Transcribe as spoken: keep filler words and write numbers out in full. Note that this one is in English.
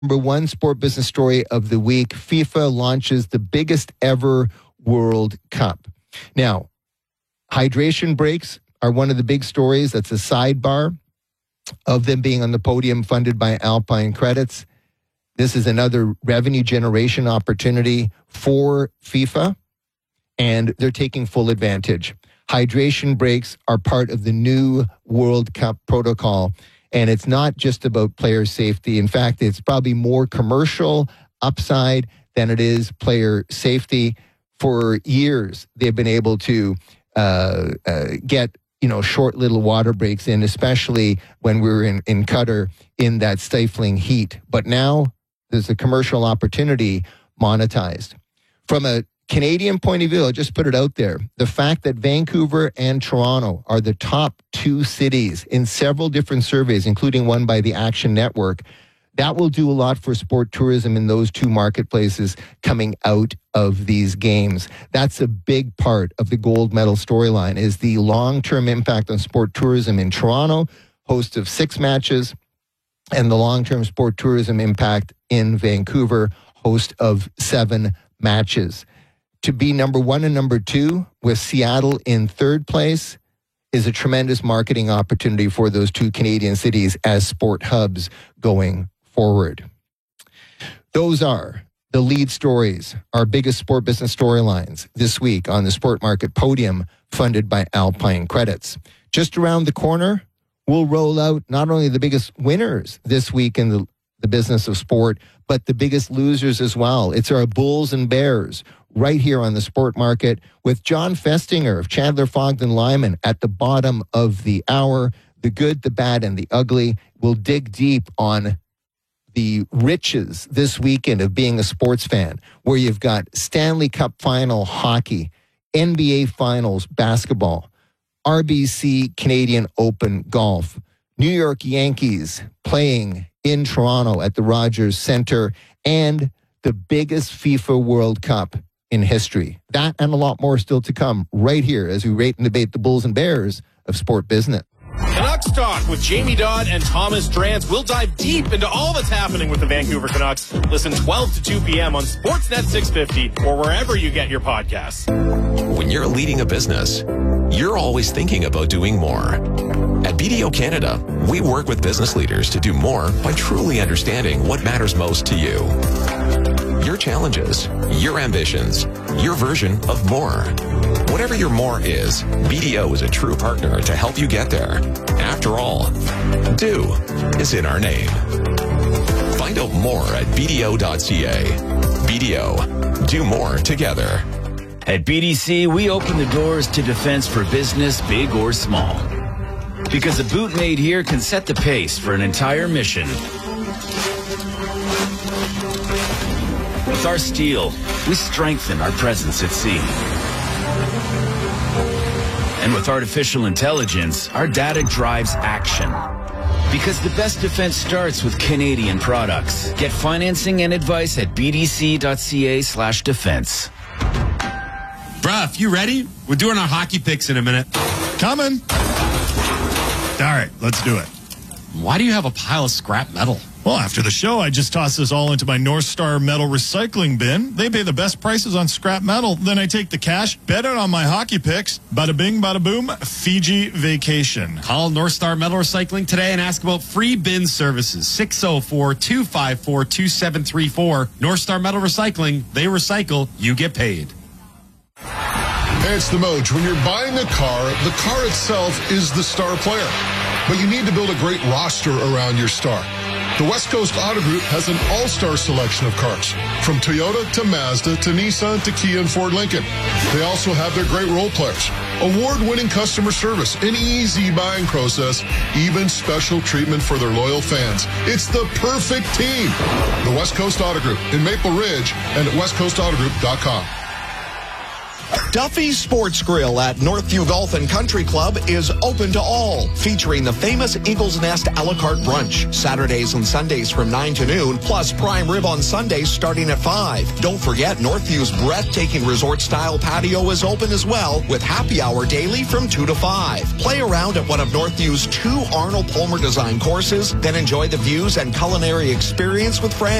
Number one sport business story of the week, FIFA launches the biggest ever World Cup. Now, hydration breaks are one of the big stories. That's a sidebar of them being on the podium funded by Alpine Credits. This is another revenue generation opportunity for FIFA, and they're taking full advantage. Hydration breaks are part of the new World Cup protocol. And it's not just about player safety. In fact, it's probably more commercial upside than it is player safety. For years, they've been able to uh, uh, get, you know, short little water breaks in, especially when we were in, in Qatar in that stifling heat. But now there's a commercial opportunity monetized. From a Canadian point of view, I'll just put it out there. The fact that Vancouver and Toronto are the top two cities in several different surveys, including one by the Action Network, that will do a lot for sport tourism in those two marketplaces coming out of these games. That's a big part of the gold medal storyline, is the long-term impact on sport tourism in Toronto, host of six matches, and the long-term sport tourism impact in Vancouver, host of seven matches. To be number one and number two with Seattle in third place is a tremendous marketing opportunity for those two Canadian cities as sport hubs going forward. Those are the lead stories, our biggest sport business storylines this week on the Sport Market Podium, funded by Alpine Credits. Just around the corner, we'll roll out not only the biggest winners this week in the, the business of sport, but the biggest losers as well. It's our Bulls and Bears right here on the Sport Market with John Festinger of Chandler Fogden Lyman at the bottom of the hour. The good, the bad, and the ugly. We'll dig deep on the riches this weekend of being a sports fan, where you've got Stanley Cup final hockey, N B A finals basketball, R B C Canadian Open golf, New York Yankees playing in Toronto at the Rogers Centre, and the biggest FIFA World Cup in history. That and a lot more still to come right here as we rate and debate the Bulls and Bears of sport business. Canucks Talk with Jamie Dodd and Thomas Drance. We'll dive deep into all that's happening with the Vancouver Canucks. Listen twelve to two p.m. on Sportsnet six fifty or wherever you get your podcasts. When you're leading a business, you're always thinking about doing more. At B D O Canada, we work with business leaders to do more by truly understanding what matters most to you. Your challenges, your ambitions, your version of more. Whatever your more is, B D O is a true partner to help you get there. After all, do is in our name. Find out more at b d o dot c a. B D O, do more together. At B D C, we open the doors to defense for business, big or small. Because a boot made here can set the pace for an entire mission. With our steel, we strengthen our presence at sea. And with artificial intelligence, our data drives action. Because the best defense starts with Canadian products. Get financing and advice at b d c dot c a slash defense. Bruh, you ready? We're doing our hockey picks in a minute. Coming. All right, let's do it. Why do you have a pile of scrap metal? Well, after the show, I just toss this all into my North Star Metal recycling bin. They pay the best prices on scrap metal. Then I take the cash, bet it on my hockey picks. Bada bing, bada boom, Fiji vacation. Call North Star Metal Recycling today and ask about free bin services. six oh four, two five four, two seven three four. North Star Metal Recycling. They recycle. You get paid. Hey, it's the Moj. When you're buying a car, the car itself is the star player. But you need to build a great roster around your star. The West Coast Auto Group has an all-star selection of cars, from Toyota to Mazda to Nissan to Kia and Ford Lincoln. They also have their great role players, award-winning customer service, an easy buying process, even special treatment for their loyal fans. It's the perfect team. The West Coast Auto Group in Maple Ridge and at west coast auto group dot com. Duffy's Sports Grill at Northview Golf and Country Club is open to all, featuring the famous Eagle's Nest a la carte brunch, Saturdays and Sundays from nine to noon, plus prime rib on Sundays starting at five. Don't forget, Northview's breathtaking resort-style patio is open as well, with happy hour daily from two to five. Play around at one of Northview's two Arnold Palmer design courses, then enjoy the views and culinary experience with friends.